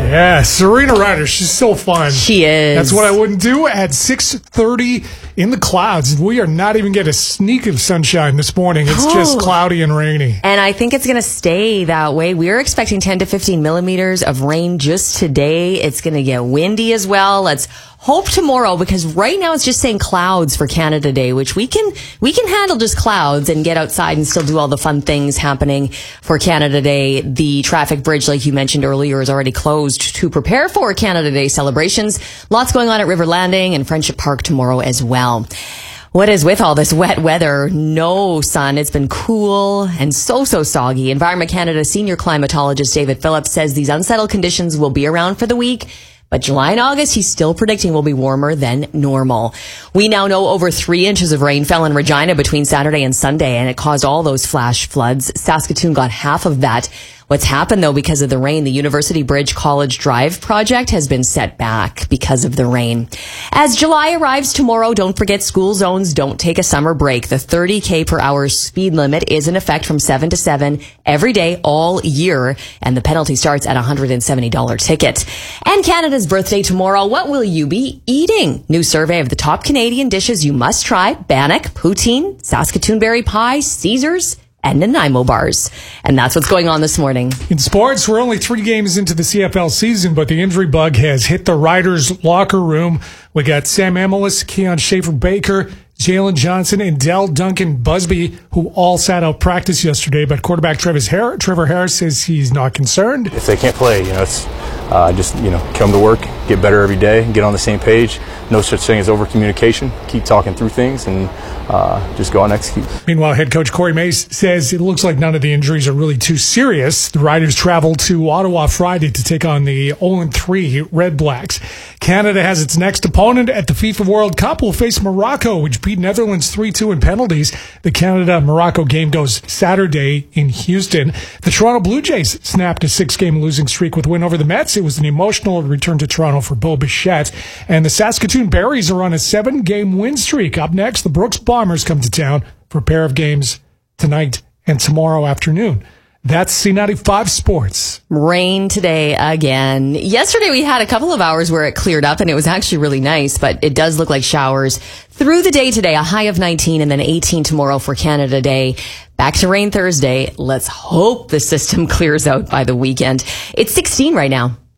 Yeah, Serena Ryder. She's so fun. She is. That's what I wouldn't do at 6:30 in the clouds. We are not even getting a sneak of sunshine this morning. It's just cloudy and rainy. And I think it's going to stay that way. We're expecting 10 to 15 millimeters of rain just today. It's going to get windy as well. Let's hope tomorrow, because right now it's just saying clouds for Canada Day, which we can handle just clouds and get outside and still do all the fun things happening for Canada Day. The traffic bridge, like you mentioned earlier, is already closed to prepare for Canada Day celebrations. Lots going on at River Landing and Friendship Park tomorrow as well. What is with all this wet weather? No sun. It's been cool and so soggy. Environment Canada senior climatologist David Phillips says these unsettled conditions will be around for the week. But July and August, he's still predicting will be warmer than normal. We now know over 3 inches of rain fell in Regina between Saturday and Sunday, and it caused all those flash floods. Saskatoon got half of that. What's happened, though, because of the rain, the University Bridge College Drive project has been set back because of the rain. As July arrives tomorrow, don't forget school zones don't take a summer break. The 30 per hour speed limit is in effect from 7 to 7 every day, all year, and the penalty starts at a $170 ticket. And Canada's birthday tomorrow. What will you be eating? New survey of the top Canadian dishes you must try: Bannock, poutine, Saskatoon berry pie, Caesars, and Nanaimo bars. And that's what's going on this morning. In sports, we're only 3 games into the CFL season, but the injury bug has hit the Riders' locker room. We got Sam Emilus, Keon Schaefer-Baker, Jalen Johnson, and Dell Duncan Busby, who all sat out practice yesterday. But quarterback Trevor Harris says he's not concerned. If they can't play, it's just come to work, get better every day, get on the same page. No such thing as over-communication. Keep talking through things and just go and execute. Meanwhile, head coach Corey Mace says it looks like none of the injuries are really too serious. The Riders travel to Ottawa Friday to take on the 0-3 Red Blacks. Canada has its next opponent at the FIFA World Cup. Will face Morocco, which beat Netherlands 3-2 in penalties. The Canada-Morocco game goes Saturday in Houston. The Toronto Blue Jays snapped a 6-game losing streak with a win over the Mets. It was an emotional return to Toronto for Bo Bichette. And the Saskatoon Berries are on a 7-game win streak. Up next, the Brooks Bombers come to town for a pair of games tonight and tomorrow afternoon. That's C95 Sports. Rain today again. Yesterday we had a couple of hours where it cleared up and it was actually really nice, but it does look like showers through the day today. A high of 19 and then 18 tomorrow for Canada Day. Back to rain Thursday. Let's hope the system clears out by the weekend. It's 16 right now.